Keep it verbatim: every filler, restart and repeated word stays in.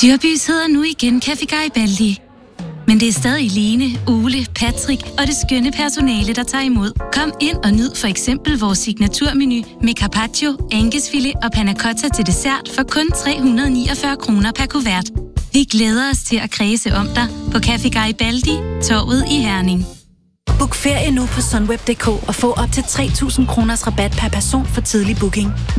Dyrbys hedder nu igen Café Garibaldi. Men det er stadig Line, Ole, Patrick og det skønne personale, der tager imod. Kom ind og nyd for eksempel vores signaturmenu med carpaccio, ankesfilet og panna cotta til dessert for kun tre hundrede niogfyrre kroner per kuvert. Vi glæder os til at kredse om dig på Café Garibaldi, Torvet i Herning. Book ferie nu på sunweb punktum d k og få op til tre tusind kroners rabat per person for tidlig booking.